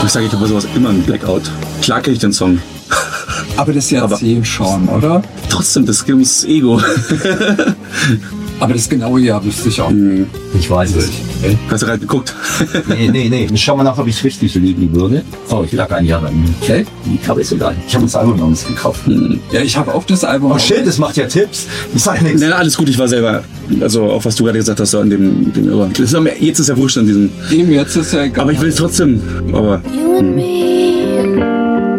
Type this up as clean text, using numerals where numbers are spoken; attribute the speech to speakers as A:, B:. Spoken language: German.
A: Ich sage, ich habe bei sowas immer einen Blackout. Klar kenne ich den Song.
B: Aber das ist ja C schon, oder?
A: Trotzdem, das geht ums Ego.
B: Aber das genaue Jahr wüsste ich auch.
C: Ich weiß es.
A: Okay. Hast du gerade geguckt?
C: Nee. Schau mal nach, ob ich richtig so liegen würde. Oh, ich lag ein Jahr bei mir.
B: Okay.
C: Aber ist egal. Ich habe das Album noch nicht gekauft.
B: Ja, ich habe auch das Album.
C: Oh shit, das macht ja Tipps. Ich sag nichts.
A: Nein, alles gut, ich war selber, also auch was du gerade gesagt hast, so an dem Irre. Jetzt ist ja wurscht an diesem.
B: Eben, jetzt ist ja egal.
A: Aber ich will es trotzdem. Aber.
D: You and me.